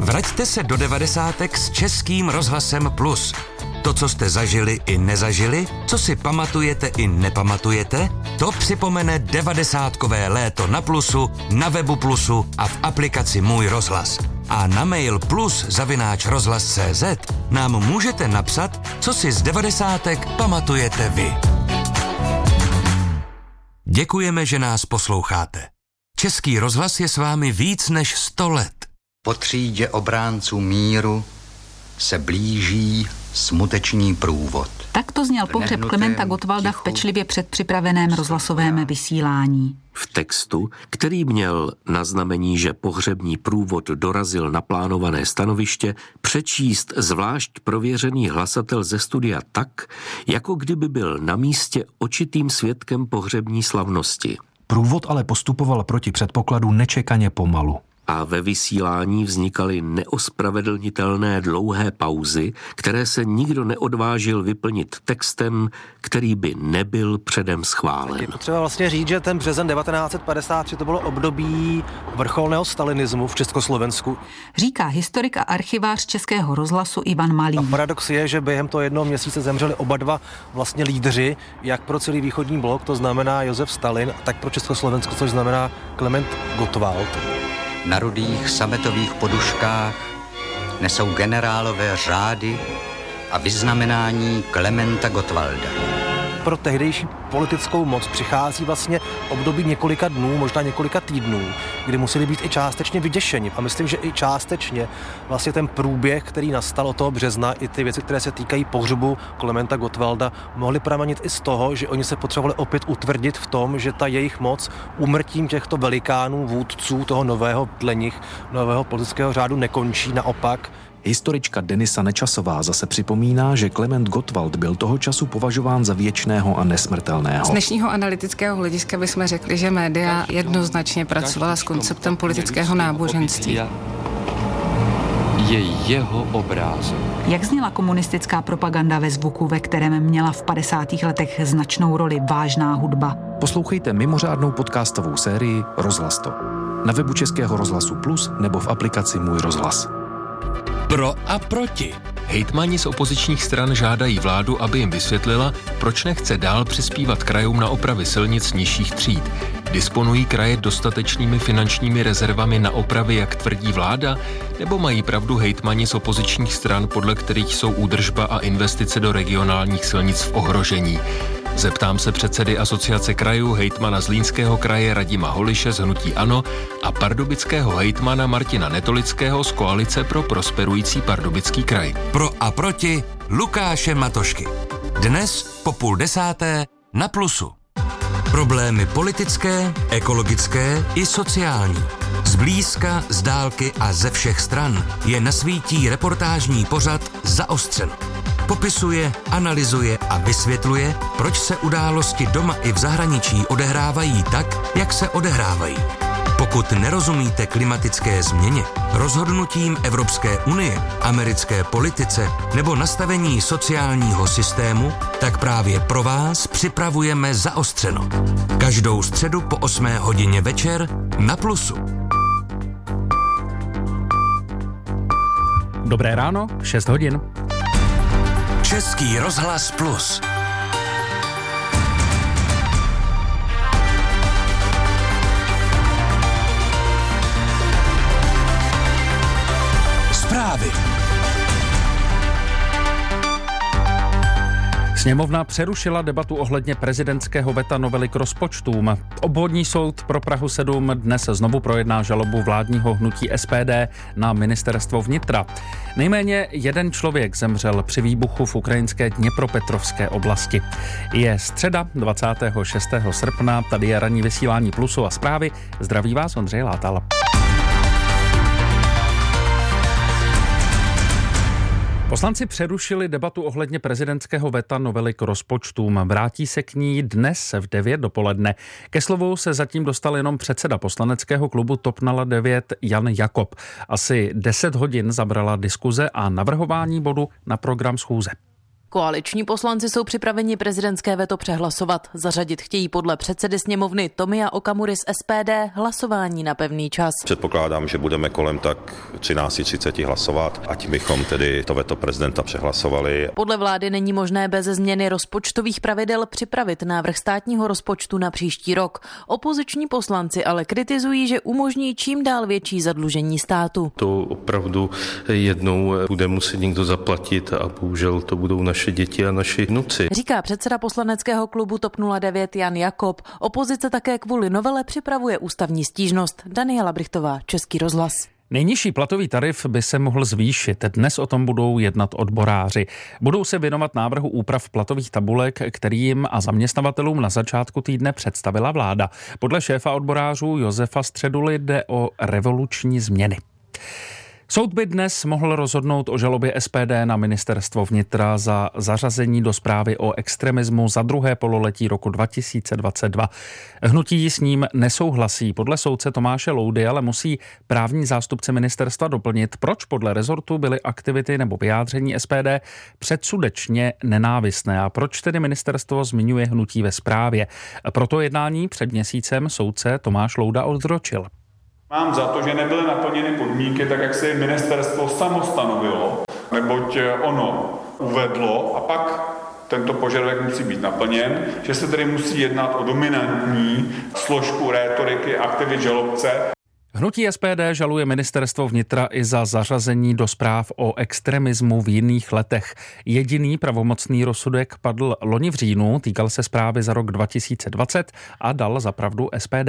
Vraťte se do 90. s Českým rozhlasem Plus. To, co jste zažili i nezažili, co si pamatujete i nepamatujete, to připomene 90kové léto na Plusu, na webu Plusu a v aplikaci Můj rozhlas. A na mail plus@rozhlas.cz nám můžete napsat, co si z 90 pamatujete vy. Děkujeme, že nás posloucháte. Český rozhlas je s vámi víc než 100 let. Po třídě obránců míru se blíží smutečný průvod. Tak to zněl pohřeb Klementa Gottwalda v pečlivě předpřipraveném rozhlasovém vysílání. V textu, který měl na znamení, že pohřební průvod dorazil na plánované stanoviště, přečíst zvlášť prověřený hlasatel ze studia tak, jako kdyby byl na místě očitým svědkem pohřební slavnosti. Průvod ale postupoval proti předpokladu nečekaně pomalu. A ve vysílání vznikaly neospravedlnitelné dlouhé pauzy, které se nikdo neodvážil vyplnit textem, který by nebyl předem schválen. Je potřeba vlastně říct, že ten březen 1953 to bylo období vrcholného stalinismu v Československu. Říká historik a archivář Českého rozhlasu Ivan Malý. A paradox je, že během toho jednoho měsíce zemřeli oba dva vlastně lídři, jak pro celý východní blok, to znamená Josef Stalin, tak pro Československo, což znamená Klement Gottwald. Na rudých sametových poduškách nesou generálové řády a vyznamenání Klementa Gottwalda. Pro tehdejší politickou moc přichází vlastně období několika dnů, možná několika týdnů, kdy museli být i částečně vyděšeni. A myslím, že i částečně vlastně ten průběh, který nastal od toho března, i ty věci, které se týkají pohřbu Klementa Gottwalda, mohly pramenit i z toho, že oni se potřebovali opět utvrdit v tom, že ta jejich moc úmrtím těchto velikánů, vůdců toho nového dle nich, nového politického řádu nekončí, naopak. Historička Denisa Nečasová zase připomíná, že Klement Gottwald byl toho času považován za věčného a nesmrtelného. Z dnešního analytického hlediska bychom řekli, že média jednoznačně pracovala s konceptem politického náboženství. Je jeho obrázek. Jak zněla komunistická propaganda ve zvuku, ve kterém měla v 50. letech značnou roli vážná hudba? Poslouchejte mimořádnou podcastovou sérii Rozhlas to. Na webu Českého rozhlasu Plus nebo v aplikaci Můj rozhlas. Pro a proti. Hejtmani z opozičních stran žádají vládu, aby jim vysvětlila, proč nechce dál přispívat krajům na opravy silnic nižších tříd. Disponují kraje dostatečnými finančními rezervami na opravy, jak tvrdí vláda, nebo mají pravdu hejtmani z opozičních stran, podle kterých jsou údržba a investice do regionálních silnic v ohrožení? Zeptám se předsedy Asociace krajů, hejtmana Zlínského kraje Radima Holiše z hnutí ANO a pardubického hejtmana Martina Netolického z Koalice pro prosperující Pardubický kraj. Pro a proti Lukáše Matošky. Dnes po 9:30 na Plusu. Problémy politické, ekologické i sociální. Zblízka, z dálky a ze všech stran je nasvítí reportážní pořad Zaostřeno. Popisuje, analyzuje a vysvětluje, proč se události doma i v zahraničí odehrávají tak, jak se odehrávají. Pokud nerozumíte klimatické změně, rozhodnutím Evropské unie, americké politice nebo nastavení sociálního systému, tak právě pro vás připravujeme Zaostřeno. Každou středu po 8 hodině večer na Plusu. Dobré ráno, 6 hodin. Český rozhlas Plus. Zprávy. Sněmovna přerušila debatu ohledně prezidentského veta novely k rozpočtům. Obvodní soud pro Prahu 7 dnes znovu projedná žalobu vládního hnutí SPD na ministerstvo vnitra. Nejméně jeden člověk zemřel při výbuchu v ukrajinské Dněpropetrovské oblasti. Je středa 26. srpna, tady je ranní vysílání Plusu a zprávy. Zdraví vás Ondřej Látal. Poslanci přerušili debatu ohledně prezidentského veta novely k rozpočtům. Vrátí se k ní dnes v 9 dopoledne. Ke slovu se zatím dostal jenom předseda poslaneckého klubu TOP 09 Jan Jakob. Asi 10 hodin zabrala diskuze a navrhování bodu na program schůze. Koaliční poslanci jsou připraveni prezidentské veto přehlasovat. Zařadit chtějí podle předsedy sněmovny Tomia Okamury z SPD hlasování na pevný čas. Předpokládám, že budeme kolem tak 13:30 hlasovat, ať bychom tedy to veto prezidenta přehlasovali. Podle vlády není možné bez změny rozpočtových pravidel připravit návrh státního rozpočtu na příští rok. Opoziční poslanci ale kritizují, že umožní čím dál větší zadlužení státu. To opravdu jednou bude muset někdo zaplatit a bohužel to budou naše děti a naši vnuci. Říká předseda poslaneckého klubu TOP 09 Jan Jakob. Opozice také kvůli novele připravuje ústavní stížnost. Daniela Brichtová, Český rozhlas. Nejnižší platový tarif by se mohl zvýšit. Dnes o tom budou jednat odboráři. Budou se věnovat návrhu úprav platových tabulek, kterým a zaměstnavatelům na začátku týdne představila vláda. Podle šéfa odborářů Josefa Středuly jde o revoluční změny. Soud by dnes mohl rozhodnout o žalobě SPD na ministerstvo vnitra za zařazení do zprávy o extremismu za druhé pololetí roku 2022. Hnutí s ním nesouhlasí. Podle soudce Tomáše Loudy ale musí právní zástupce ministerstva doplnit, proč podle rezortu byly aktivity nebo vyjádření SPD předsudečně nenávistné a proč tedy ministerstvo zmiňuje hnutí ve zprávě. Proto jednání před měsícem soudce Tomáš Louda odročil. Mám za to, že nebyly naplněny podmínky tak, jak si ministerstvo samo stanovilo, neboť ono uvedlo a pak tento požadavek musí být naplněn, že se tedy musí jednat o dominantní složku rétoriky aktivit žalobce. Hnutí SPD žaluje ministerstvo vnitra i za zařazení do zpráv o extremismu v jiných letech. Jediný pravomocný rozsudek padl loni v říjnu, týkal se zprávy za rok 2020 a dal za pravdu SPD.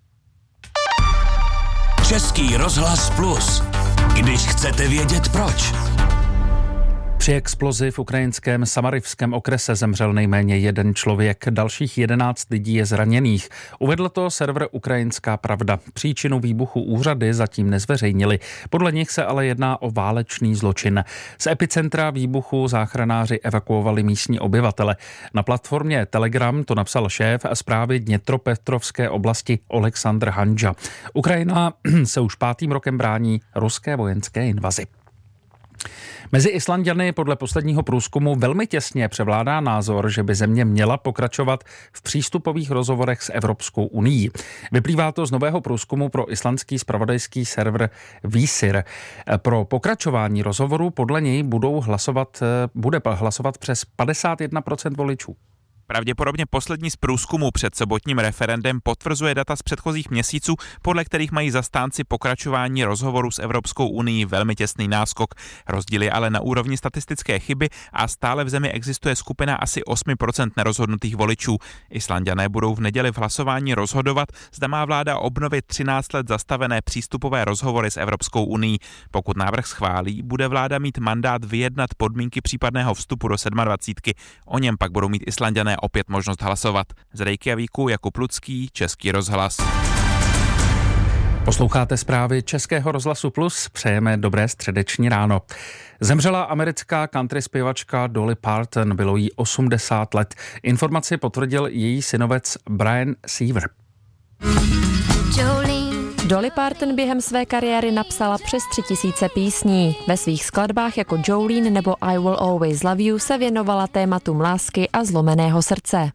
Český rozhlas Plus. Když chcete vědět proč. Při explozi v ukrajinském Samarivském okrese zemřel nejméně jeden člověk, dalších 11 lidí je zraněných. Uvedl to server Ukrajinská pravda. Příčinu výbuchu úřady zatím nezveřejnili. Podle nich se ale jedná o válečný zločin. Z epicentra výbuchu záchranáři evakuovali místní obyvatele. Na platformě Telegram to napsal šéf zprávy Dněpropetrovské oblasti Oleksandr Hanža. Ukrajina se už 5. rokem brání ruské vojenské invazi. Mezi Islanďany podle posledního průzkumu velmi těsně převládá názor, že by země měla pokračovat v přístupových rozhovorech s Evropskou unií. Vyplývá to z nového průzkumu pro islandský zpravodajský server Vísir. Pro pokračování rozhovoru podle něj bude hlasovat přes 51% voličů. Pravděpodobně poslední z průzkumu před sobotním referendem potvrzuje data z předchozích měsíců, podle kterých mají zastánci pokračování rozhovoru s Evropskou unií velmi těsný náskok. Rozdíl je ale na úrovni statistické chyby a stále v zemi existuje skupina asi 8% nerozhodnutých voličů. Islanďané budou v neděli v hlasování rozhodovat, zda má vláda obnovit 13 let zastavené přístupové rozhovory s Evropskou unií. Pokud návrh schválí, bude vláda mít mandát vyjednat podmínky případného vstupu do 27. O něm pak budou mít Islanďané opět možnost hlasovat. Z Reykjavíku Jakub Lucký, Český rozhlas. Posloucháte zprávy Českého rozhlasu Plus, přejeme dobré středeční ráno. Zemřela americká country zpěvačka Dolly Parton, bylo jí 80 let. Informaci potvrdil její synovec Brian Seaver. Dolly Parton během své kariéry napsala přes 3000 písní. Ve svých skladbách jako Jolene nebo I Will Always Love You se věnovala tématům lásky a zlomeného srdce.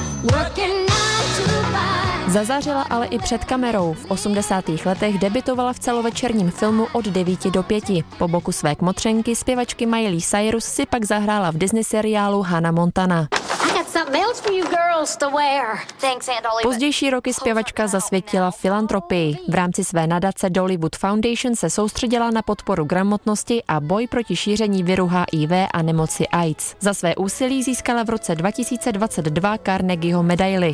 Zazářila ale i před kamerou. V 80. letech debutovala v celovečerním filmu Od 9 do 5. Po boku své kmotřenky zpěvačky Miley Cyrus si pak zahrála v Disney seriálu Hannah Montana. Pozdější roky zpěvačka zasvětila filantropii. V rámci své nadace Dollywood Foundation se soustředila na podporu gramotnosti a boj proti šíření viru HIV a nemoci AIDS. Za své úsilí získala v roce 2022 Carnegieho medaili.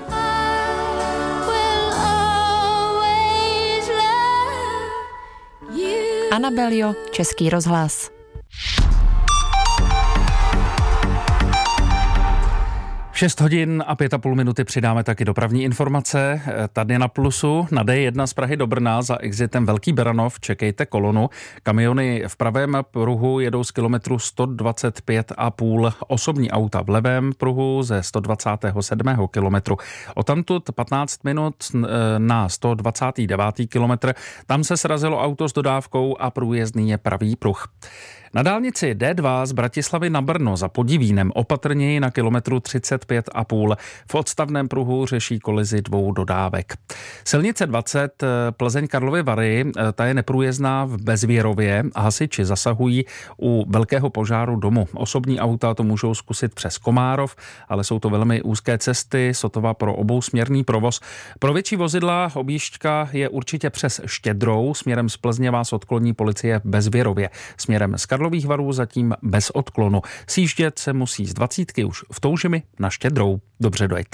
Anabelio, Český rozhlas. 6 hodin a 5,5 minuty přidáme taky dopravní informace. Tady na Plusu na D1 z Prahy do Brna za exitem Velký Beranov čekejte kolonu. Kamiony v pravém pruhu jedou z kilometru 125,5, osobní auta v levém pruhu ze 127. kilometru. Odtamtud 15 minut na 129. kilometr. Tam se srazilo auto s dodávkou a průjezdný je pravý pruh. Na dálnici D2 z Bratislavy na Brno za Podivínem opatrněji na kilometru 35,5. V odstavném pruhu řeší kolizi 2 dodávek. Silnice 20 Plzeň Karlovy Vary, ta je neprůjezdná v Bezvěrově a hasiči zasahují u velkého požáru domu. Osobní auta to můžou zkusit přes Komárov, ale jsou to velmi úzké cesty, sotva pro obousměrný provoz. Pro větší vozidla objížďka je určitě přes Štědrou, směrem z Plzně vás odkloní policie v Bezvěrově. Směrem z Karlových Varů zatím bez odklonu. Sjíždět se musí z 20 už v Toužimi na Štědrou. Dobře dojďte.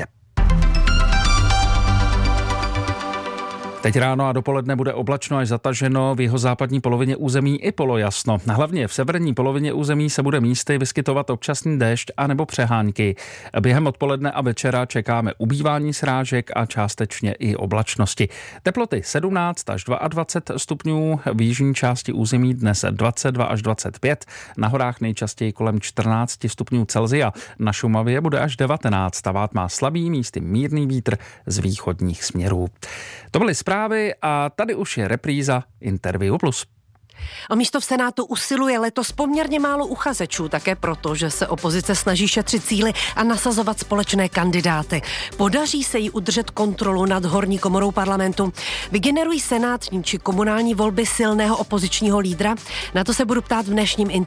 Teď ráno a dopoledne bude oblačno až zataženo, v jihozápadní polovině území i polojasno. Hlavně v severní polovině území se bude místy vyskytovat občasný déšť a nebo přehánky. Během odpoledne a večera čekáme ubývání srážek a částečně i oblačnosti. Teploty 17 až 22 stupňů, v jižní části území dnes 22 až 25, na horách nejčastěji kolem 14 stupňů Celsia. Na Šumavě bude až 19, vát má slabý, místy mírný vítr z východních směrů. To byly zprávy a tady už je repríza Interview Plus. O místo v Senátu usiluje letos poměrně málo uchazečů, také proto, že se opozice snaží šetřit síly a nasazovat společné kandidáty. Podaří se jí udržet kontrolu nad horní komorou parlamentu? Vygenerují senátní či komunální volby silného opozičního lídra? Na to se budu ptát v dnešním